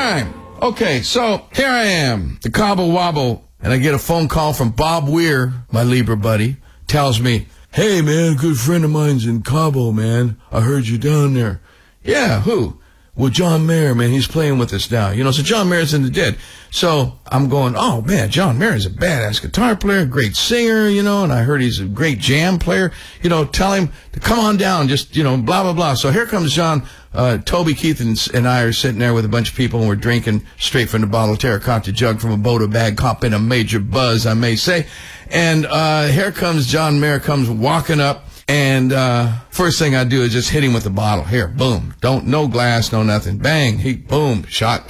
time. Okay, so here I am, the Cabo Wabo, and I get a phone call from Bob Weir, my Libra buddy, tells me, hey, man, a good friend of mine's in Cabo, man. I heard you down there. Yeah, who? Well, John Mayer, man, he's playing with us now. So John Mayer's in the Dead. So I'm going, oh, man, John Mayer is a badass guitar player, great singer, and I heard he's a great jam player. Tell him to come on down, just, blah, blah, blah. So here comes John. Toby, Keith, and I are sitting there with a bunch of people, and we're drinking straight from the bottle, terracotta jug from a Boda bag, caught in a major buzz, I may say. And here comes John Mayer, comes walking up. And first thing I do is just hit him with the bottle. Here, boom. No glass, no nothing. Bang. Boom. Shot.